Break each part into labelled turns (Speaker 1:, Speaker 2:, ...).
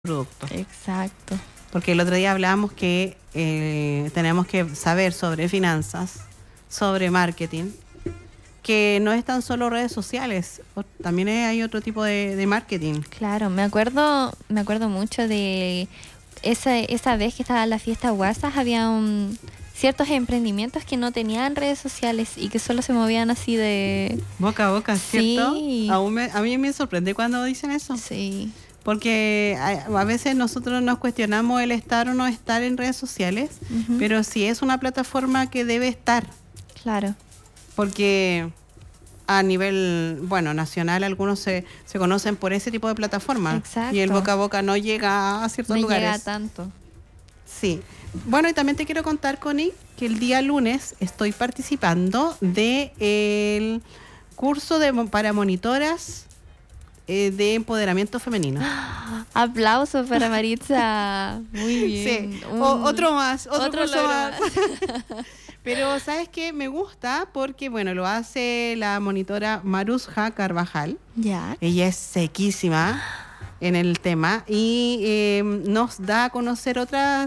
Speaker 1: producto.
Speaker 2: Exacto.
Speaker 1: Porque el otro día hablábamos que tenemos que saber sobre finanzas, sobre marketing, que no es tan solo redes sociales, también hay otro tipo de marketing.
Speaker 2: Claro, me acuerdo mucho de esa vez que estaba en la fiesta WhatsApp, había ciertos emprendimientos que no tenían redes sociales y que solo se movían así de
Speaker 1: boca a boca, ¿cierto?
Speaker 2: Sí.
Speaker 1: A mí me sorprende cuando dicen eso.
Speaker 2: Sí.
Speaker 1: Porque a veces nosotros nos cuestionamos el estar o no estar en redes sociales,
Speaker 2: Uh-huh.
Speaker 1: pero sí es una plataforma que debe estar.
Speaker 2: Claro.
Speaker 1: Porque a nivel, nacional, algunos se conocen por ese tipo de plataforma.
Speaker 2: Exacto.
Speaker 1: Y el boca a boca no llega a ciertos lugares.
Speaker 2: No llega tanto.
Speaker 1: Sí. Bueno, y también te quiero contar, Connie, que el día lunes estoy participando del curso para monitoras de empoderamiento femenino.
Speaker 2: Aplausos para Maritza. Muy bien.
Speaker 1: Sí. Otro curso más. Pero ¿sabes qué? Me gusta porque, lo hace la monitora Marusja Carvajal.
Speaker 2: Ya.
Speaker 1: Ella es sequísima en el tema y nos da a conocer otro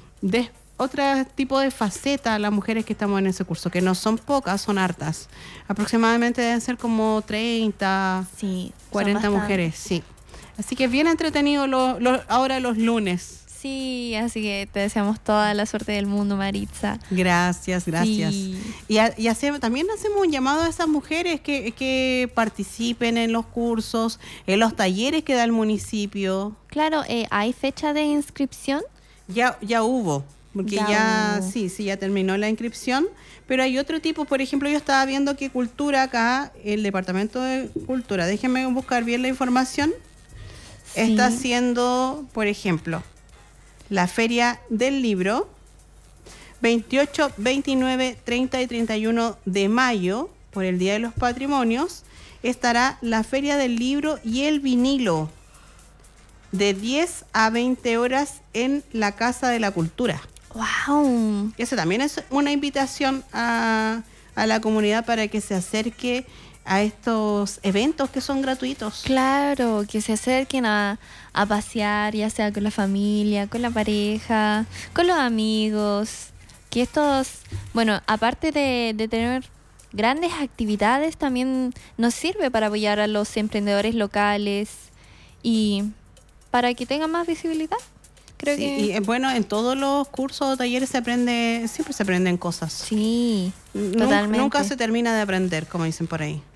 Speaker 1: tipo de facetas a las mujeres que estamos en ese curso, que no son pocas, son hartas. Aproximadamente deben ser como 30,
Speaker 2: sí,
Speaker 1: 40 mujeres, sí. Así que es bien entretenido ahora los lunes.
Speaker 2: Sí, así que te deseamos toda la suerte del mundo, Maritza.
Speaker 1: Gracias.
Speaker 2: Sí.
Speaker 1: Y también hacemos un llamado a esas mujeres que participen en los cursos, en los talleres que da el municipio.
Speaker 2: Claro, ¿hay fecha de inscripción?
Speaker 1: Ya hubo, porque ya terminó la inscripción, pero hay otro tipo. Por ejemplo, yo estaba viendo que Cultura acá, el Departamento de Cultura, déjenme buscar bien la información, está haciendo, por ejemplo, la Feria del Libro, 28, 29, 30 y 31 de mayo, por el Día de los Patrimonios, estará la Feria del Libro y el Vinilo, de 10 a 20 horas en la Casa de la Cultura.
Speaker 2: ¡Wow!
Speaker 1: Eso también es una invitación a la comunidad para que se acerque a estos eventos que son gratuitos.
Speaker 2: Claro, que se acerquen a pasear, ya sea con la familia, con la pareja, con los amigos. Que estos, aparte de tener grandes actividades, también nos sirve para apoyar a los emprendedores locales y para que tengan más visibilidad. Creo que...
Speaker 1: Y en todos los cursos o talleres siempre se aprenden cosas.
Speaker 2: Sí, totalmente.
Speaker 1: Nunca se termina de aprender, como dicen por ahí.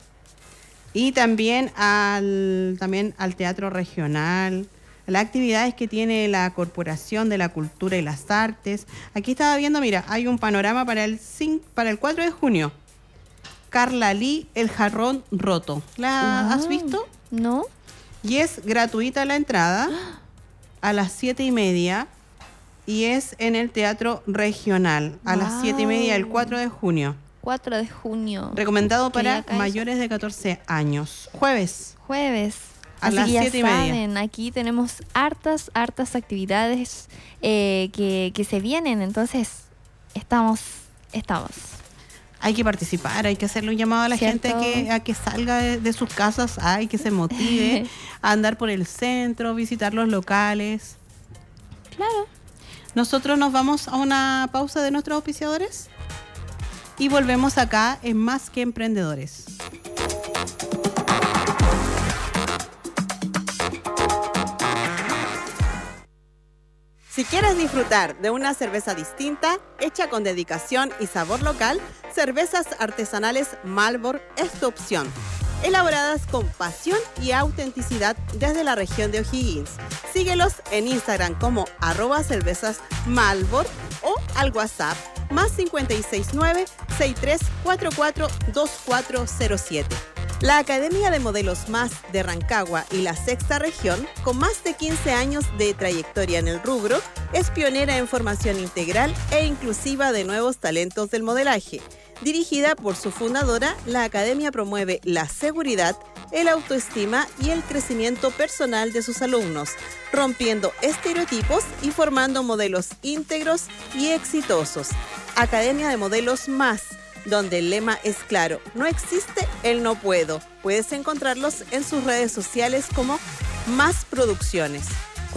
Speaker 1: Y también al teatro regional, las actividades que tiene la Corporación de la Cultura y las Artes. Aquí estaba viendo, mira, hay un panorama para el 4 de junio. Carla Lee, El Jarrón Roto. ¿La has visto?
Speaker 2: No.
Speaker 1: Y es gratuita la entrada a las 7:30 y es en el Teatro Regional a las 7:30 el 4 de junio.
Speaker 2: 4 de junio.
Speaker 1: Recomendado para mayores de 14 años. Jueves. A las 7:30.
Speaker 2: Aquí tenemos hartas actividades que se vienen, entonces estamos.
Speaker 1: Hay que participar, hay que hacerle un llamado a la gente a que salga de sus casas, que se motive a andar por el centro, visitar los locales.
Speaker 2: Claro.
Speaker 1: Nosotros nos vamos a una pausa de nuestros auspiciadores y volvemos acá en Más que Emprendedores. Si quieres disfrutar de una cerveza distinta, hecha con dedicación y sabor local, Cervezas Artesanales Malbor es tu opción. Elaboradas con pasión y autenticidad desde la región de O'Higgins. Síguelos en Instagram como @cervezasmalbor o al WhatsApp +569 6344 2407. La Academia de Modelos MAS de Rancagua y la Sexta Región, con más de 15 años de trayectoria en el rubro, es pionera en formación integral e inclusiva de nuevos talentos del modelaje. Dirigida por su fundadora, la Academia promueve la seguridad, el autoestima y el crecimiento personal de sus alumnos, rompiendo estereotipos y formando modelos íntegros y exitosos. Academia de Modelos MAS, donde el lema es claro: no existe el no puedo. Puedes encontrarlos en sus redes sociales como Más Producciones.